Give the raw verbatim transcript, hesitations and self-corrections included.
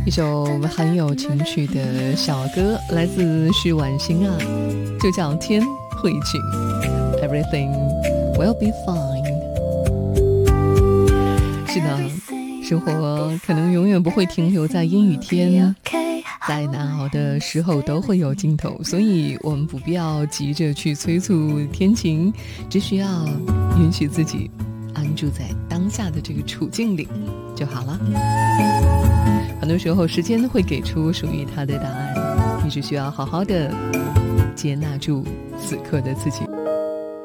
一首很有情趣的小歌，来自许婉欣啊，就叫《天会晴》 Everything will be fine。 是的，生活可能永远不会停留在阴雨天，再难熬的时候都会有尽头，所以我们不必要急着去催促天晴，只需要允许自己安住在当下的这个处境里就好了。很多时候时间会给出属于它的答案，你只需要好好的接纳住此刻的自己。